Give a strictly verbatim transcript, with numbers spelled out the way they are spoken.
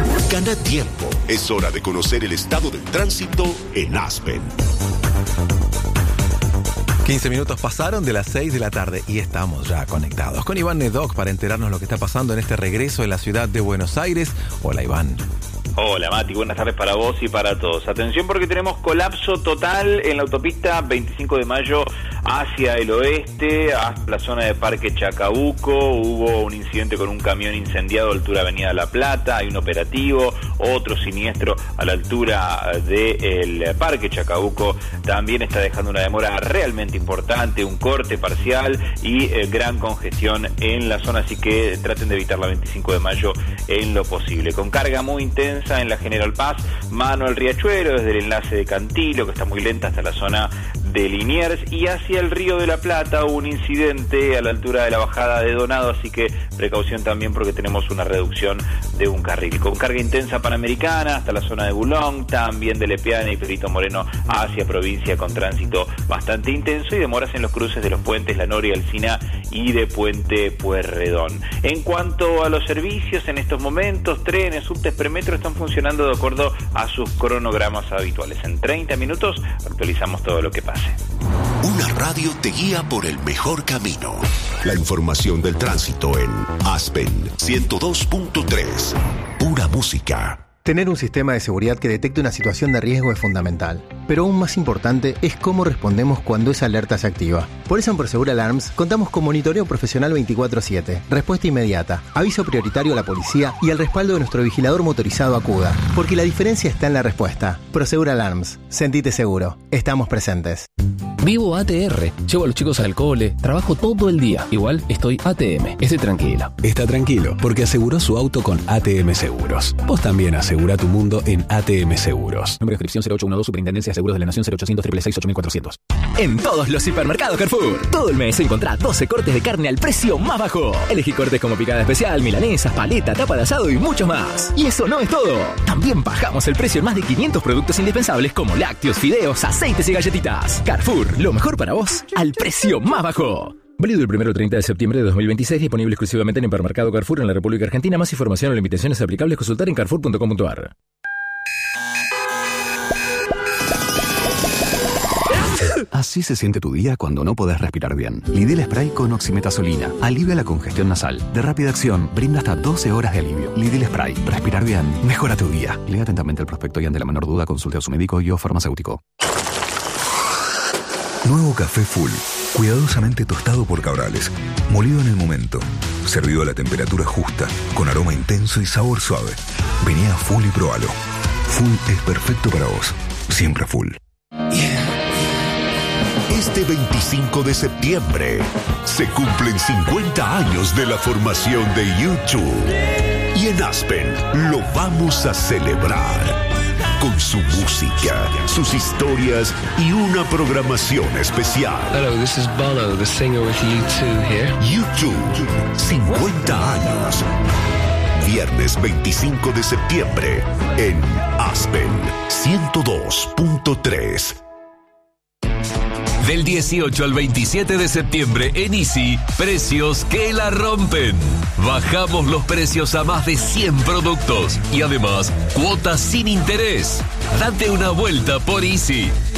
Gana tiempo. Es hora de conocer el estado del tránsito en Aspen. quince minutos pasaron de las seis de la tarde y estamos ya conectados con Iván Nedoc para enterarnos lo que está pasando en este regreso en la ciudad de Buenos Aires. Hola, Iván. Hola, Mati, buenas tardes para vos y para todos. Atención porque tenemos colapso total en la autopista veinticinco de mayo hacia el oeste, hasta la zona de Parque Chacabuco. Hubo un incidente con un camión incendiado a altura de Avenida La Plata, hay un operativo, otro siniestro a la altura del Parque Chacabuco. También está dejando una demora realmente importante, un corte parcial y eh, gran congestión en la zona, así que traten de evitar la veinticinco de mayo en lo posible. Con carga muy intensa en la General Paz, Manuel Riachuelo, desde el enlace de Cantilo, que está muy lenta hasta la zona de Liniers, y hacia el Río de la Plata hubo un incidente a la altura de la bajada de Donado, así que precaución también porque tenemos una reducción de un carril. Con carga intensa Panamericana hasta la zona de Bulón, también de Lepiana y Perito Moreno hacia provincia, con tránsito bastante intenso y demoras en los cruces de los puentes La Noria, Alsina y de Puente Pueyrredón. En cuanto a los servicios, en estos momentos trenes, subtes, premetro están funcionando de acuerdo a sus cronogramas habituales. En treinta minutos actualizamos todo lo que pase. Una radio te guía por el mejor camino. La información del tránsito en Aspen ciento dos punto tres. Pura música. Tener un sistema de seguridad que detecte una situación de riesgo es fundamental, pero aún más importante es cómo respondemos cuando esa alerta se activa. Por eso en Prosegur Alarms contamos con monitoreo profesional veinticuatro siete, respuesta inmediata, aviso prioritario a la policía y el respaldo de nuestro vigilador motorizado Acuda, porque la diferencia está en la respuesta. Prosegur Alarms, sentite seguro, estamos presentes. Vivo A T R, llevo a los chicos al cole, trabajo todo el día. Igual estoy A T M, estoy tranquilo. Está tranquilo, porque aseguró su auto con A T M Seguros. Vos también asegura tu mundo en A T M Seguros. Número de inscripción cero ocho uno dos, Superintendencia de Seguros de la Nación, cero ochocientos, seis seis seis, ocho cuatro cero cero. En todos los hipermercados Carrefour, todo el mes encontrá doce cortes de carne al precio más bajo. Elegí cortes como picada especial, milanesas, paleta, tapa de asado y mucho más. Y eso no es todo. También bajamos el precio en más de quinientos productos indispensables como lácteos, fideos, aceites y galletitas. Carrefour, lo mejor para vos, al precio más bajo. Válido el primero al treinta de septiembre de dos mil veintiséis, disponible exclusivamente en Hipermercado Carrefour en la República Argentina. Más información o limitaciones aplicables, consultar en carrefour punto com punto a r. Así se siente tu día cuando no podés respirar bien. Lidl Spray con oximetazolina alivia la congestión nasal. De rápida acción, brinda hasta doce horas de alivio. Lidl Spray. Respirar bien mejora tu día. Lea atentamente el prospecto y ante la menor duda consulte a su médico y o farmacéutico. Nuevo café Full. Cuidadosamente tostado por Cabrales. Molido en el momento. Servido a la temperatura justa. Con aroma intenso y sabor suave. Vení a Full y probalo. Full es perfecto para vos. Siempre Full. Este veinticinco de septiembre se cumplen cincuenta años de la formación de YouTube. Y en Aspen lo vamos a celebrar con su música, sus historias y una programación especial. Hello, this is Bono, the singer with U two here. YouTube, cincuenta años. Viernes veinticinco de septiembre en Aspen ciento dos punto tres. Del dieciocho al veintisiete de septiembre en Easy, precios que la rompen. Bajamos los precios a más de cien productos y además cuotas sin interés. Date una vuelta por Easy.